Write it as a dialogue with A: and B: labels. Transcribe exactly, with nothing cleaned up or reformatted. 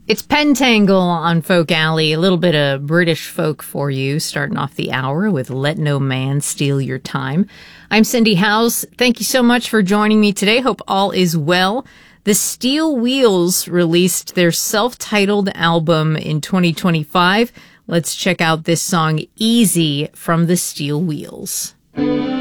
A: It's Pentangle on Folk Alley, a little bit of British folk for you, starting off the hour with Let No Man Steal Your Time. I'm Cindy Howes. Thank you so much for joining me today. Hope all is well. The Steel Wheels released their self-titled album in twenty twenty-five. Let's check out this song, Easy, from the Steel Wheels.